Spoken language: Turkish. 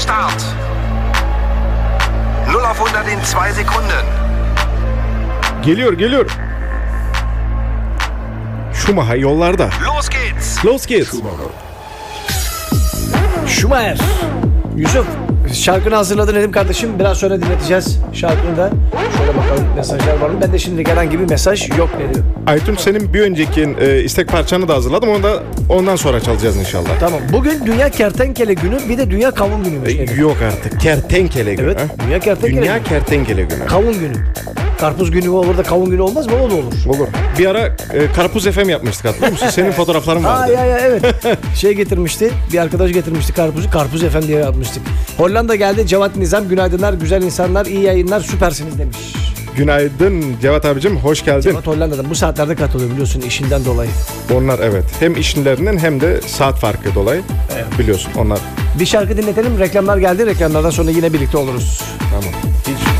Start. 0 auf 100 in 2 Sekunden. Geliyor. Schumacher yollarda. Los geht's. Schumacher. Yusuf, şarkını hazırladın dedim kardeşim. Biraz sonra dinleteceğiz şarkını da. Şöyle bakalım mesajlar var mı? Ben de şimdi herhangi bir mesaj yok dedi. Aytun, senin bir önceki istek parçanı da hazırladım. Onu da ondan sonra çalacağız inşallah. Tamam. Bugün Dünya Kertenkele Günü, bir de Dünya Kavun Günü'ymüş. Yok artık. Kertenkele günü. Evet. Dünya Kertenkele Dünya Günü. Kertenkele günü. Kavun Günü. Karpuz günü olur da kavun günü olmaz mı? O da olur. Olur. Bir ara Karpuz FM yapmıştık, hatırlıyor musun? Senin fotoğrafların vardı. Ya evet. Getirmişti. Bir arkadaş getirmişti karpuzu. Karpuz efendi diye yapmıştık. Hollanda geldi. Cevat Nizam, günaydınlar güzel insanlar, iyi yayınlar, süpersiniz demiş. Günaydın Cevat abicim, hoş geldin. Cevat Hollanda'dan bu saatlerde katılıyor biliyorsun işinden dolayı. Onlar evet. Hem işlerinden hem de saat farkı dolayı. Evet. Biliyorsun onlar. Bir şarkı dinletelim. Reklamlar geldi. Reklamlardan sonra yine birlikte oluruz. Tamam. Hiç